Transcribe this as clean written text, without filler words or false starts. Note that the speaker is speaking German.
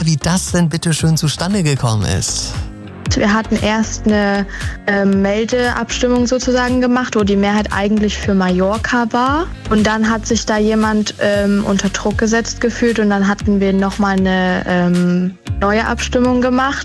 wie das denn bitte schön zustande gekommen ist. Wir hatten erst eine Meldeabstimmung sozusagen gemacht, wo die Mehrheit eigentlich für Mallorca war. Und dann hat sich da jemand unter Druck gesetzt gefühlt und dann hatten wir nochmal eine neue Abstimmung gemacht.